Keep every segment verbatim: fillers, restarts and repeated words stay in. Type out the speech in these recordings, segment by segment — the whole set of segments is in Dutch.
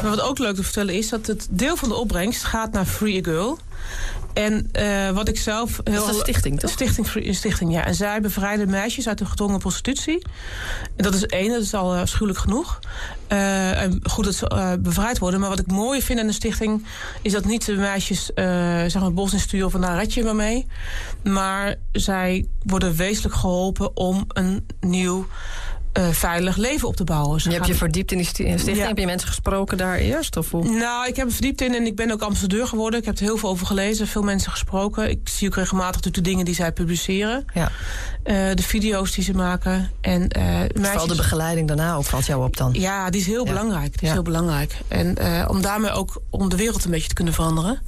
Maar wat ook leuk te vertellen is dat het deel van de opbrengst gaat naar Free a Girl. En uh, wat ik zelf heel... Dat is een stichting, toch? Stichting, een stichting, ja. En zij bevrijden meisjes uit de gedwongen prostitutie. En dat is één, dat is al afschuwelijk genoeg. Uh, en goed dat ze uh, bevrijd worden. Maar wat ik mooier vind aan de stichting is dat niet de meisjes uh, zeg maar het bos insturen van daar red je maar mee. Maar zij worden wezenlijk geholpen om een nieuw Uh, veilig leven op te bouwen. Ze je hebt je verdiept in die stichting? Ja. Heb je mensen gesproken daar eerst? Of hoe? Nou, ik heb me verdiept in en ik ben ook ambassadeur geworden. Ik heb er heel veel over gelezen, veel mensen gesproken. Ik zie ook regelmatig de dingen die zij publiceren. Ja. Uh, de video's die ze maken. En, uh, meisjes... Vooral de begeleiding daarna ook valt jou op dan? Ja, die is heel ja. belangrijk. Die is ja. heel belangrijk. En uh, om daarmee ook om de wereld een beetje te kunnen veranderen.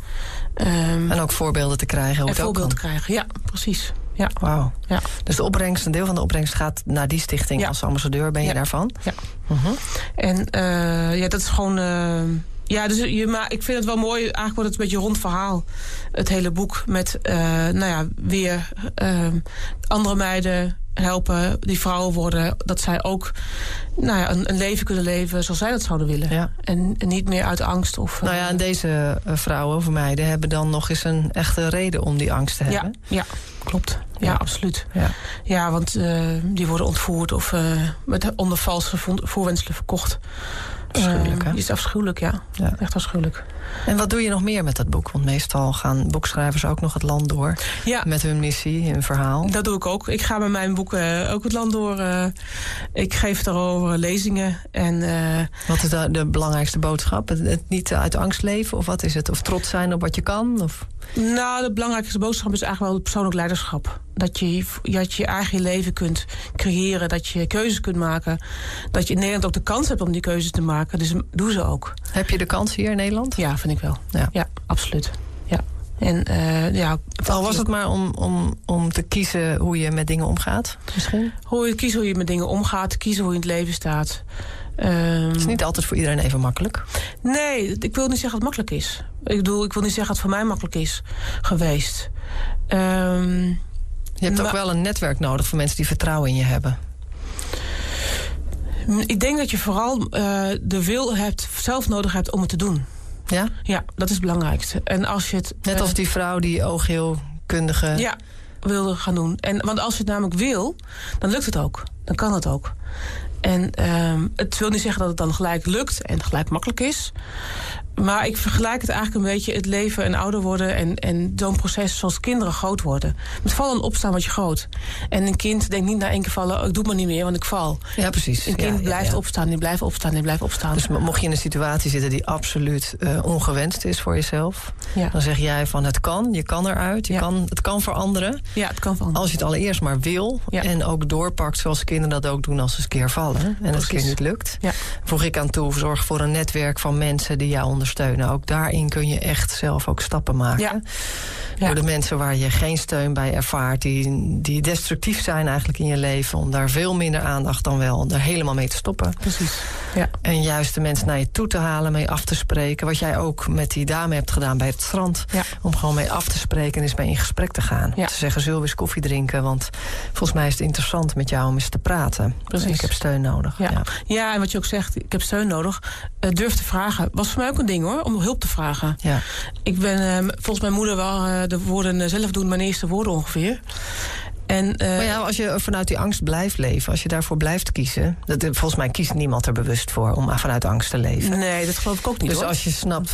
Um, en ook voorbeelden te krijgen. Hoe en het voorbeelden ook te krijgen, ja, precies. Ja. Wauw. Ja. Dus de opbrengst, een deel van de opbrengst gaat naar die stichting. Ja. Als ambassadeur ben je ja. daarvan? Ja. Uh-huh. En uh, ja, dat is gewoon... Uh, ja, dus je, maar ik vind het wel mooi. Eigenlijk wordt het een beetje een rond verhaal. Het hele boek met, uh, nou ja, weer uh, andere meiden helpen die vrouwen worden. Dat zij ook nou ja, een, een leven kunnen leven zoals zij dat zouden willen. Ja. En, en niet meer uit angst. Of, nou ja, en deze uh, vrouwen of meiden hebben dan nog eens een echte reden om die angst te hebben. Ja, ja klopt. Ja, ja, absoluut. Ja, ja want uh, die worden ontvoerd of uh, met onder valse voorwendselen verkocht. Afschuwelijk, hè? Uh, is afschuwelijk, ja. ja. Echt afschuwelijk. En wat doe je nog meer met dat boek? Want meestal gaan boekschrijvers ook nog het land door. Ja. Met hun missie, hun verhaal. Dat doe ik ook. Ik ga met mijn boeken ook het land door. Uh, ik geef daarover lezingen. En, uh, wat is de, de belangrijkste boodschap? Het, het niet uit angst leven? Of wat is het? Of trots zijn op wat je kan? Of? Nou, de belangrijkste boodschap is eigenlijk wel het persoonlijk leiderschap. Dat je, dat je eigen leven kunt creëren. Dat je keuzes kunt maken. Dat je in Nederland ook de kans hebt om die keuzes te maken. Dus doe ze ook. Heb je de kans hier in Nederland? Ja, vind ik wel. Ja, ja absoluut. Ja. En, uh, ja, al was het maar om, om, om te kiezen hoe je met dingen omgaat, misschien? Hoe je kiezen hoe je met dingen omgaat. Kiezen hoe je in het leven staat. Um, het is niet altijd voor iedereen even makkelijk. Nee, ik wil niet zeggen dat het makkelijk is. Ik bedoel, ik wil niet zeggen dat het voor mij makkelijk is geweest. Um, je hebt maar, ook wel een netwerk nodig voor mensen die vertrouwen in je hebben. Ik denk dat je vooral uh, de wil hebt, zelf nodig hebt om het te doen. Ja? Ja, dat is het belangrijkste. En als je het, Net uh, als die vrouw die oogheelkundige... Ja, wilde gaan doen. En, want als je het namelijk wil, dan lukt het ook. Dan kan het ook. En um, het wil niet zeggen dat het dan gelijk lukt en gelijk makkelijk is. Maar ik vergelijk het eigenlijk een beetje het leven en ouder worden... en, en zo'n proces zoals kinderen groot worden. Met vallen en opstaan word je groot. En een kind denkt niet na één keer vallen... Oh, ik doe het maar niet meer, want ik val. Ja, precies. Een kind ja, blijft ja, ja. opstaan, die blijft opstaan, die blijft opstaan. Dus mocht je in een situatie zitten die absoluut uh, ongewenst is voor jezelf... Ja. dan zeg jij van het kan, je kan eruit, je ja. kan, het kan veranderen. Ja, het kan veranderen. Als je het allereerst maar wil ja. en ook doorpakt zoals kinderen dat ook doen als ze eens een keer vallen... en het een keer niet lukt. Ja. Voeg ik aan toe, zorg voor een netwerk van mensen die jou ondersteunen. Ook daar Daarin kun je echt zelf ook stappen maken. Ja. Ja. Door de mensen waar je geen steun bij ervaart... Die, die destructief zijn eigenlijk in je leven... om daar veel minder aandacht dan wel... om er helemaal mee te stoppen. Precies. Ja. En juist de mensen naar je toe te halen, mee af te spreken. Wat jij ook met die dame hebt gedaan bij het strand. Ja. Om gewoon mee af te spreken en eens mee in gesprek te gaan. Ja. Te zeggen, zullen we eens koffie drinken? Want volgens mij is het interessant met jou om eens te praten. Precies. En ik heb steun nodig. Ja. Ja. ja, en wat je ook zegt, ik heb steun nodig. Uh, durf te vragen. Was voor mij ook een ding hoor, om hulp te vragen. Ja. Ik ben uh, volgens mijn moeder wel uh, de woorden zelf doen, mijn eerste woorden ongeveer. En, uh, maar ja, als je vanuit die angst blijft leven, als je daarvoor blijft kiezen... Dat, volgens mij kiest niemand er bewust voor om vanuit angst te leven. Nee, dat geloof ik ook niet. Dus hoor. als je snapt